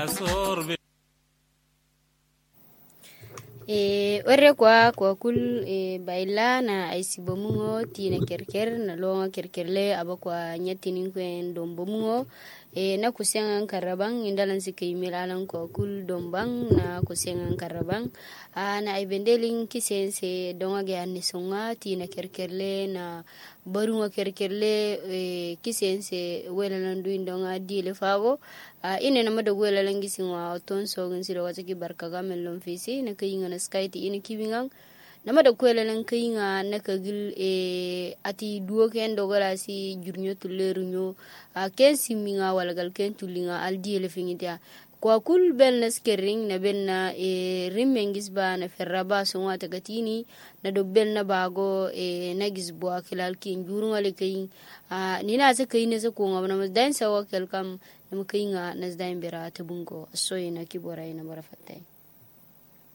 Ore kwa kul baila na aisibomungo tina kerker na longa kerkerle aba kwa nyatinin kwen dombomungo na kusengan karabang indalan si kaimilalan kwa kul dombang na kusengan karabang na aibendelin kisense donga ge anisonga tina kerkerle na barunga kerkerle kisense welalan duin donga dile fago ine na mada gwela langi singwa oton sogin sira wata ki barkaga mellon fisi na kayinga na skaiti ine kibingang na mada gwela lang kayinga na kagil ati duo ken dogala si jurnyo tuleru ken siminga walagal ken tulinga al diele fingitia kwa kul bel na skering na bel na rimmengis ba na ferraba songa tagatini na do bel na bago na gisbwa kilal kin jurunga le kayin nina sa kayin sa kunga na masdain sa wakal kam na makayinga nasdain bera tabungo asoy na kibora ina bara fatay